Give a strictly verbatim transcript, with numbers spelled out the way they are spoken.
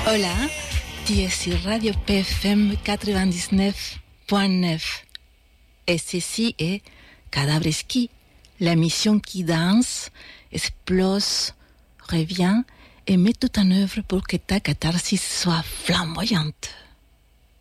Hola, tu es sur Radio P F M quatre-vingt-dix-neuf point neuf. Et ceci est Cadavreski, l'émission qui danse, explose, revient et met tout en œuvre pour que ta catharsis soit flamboyante.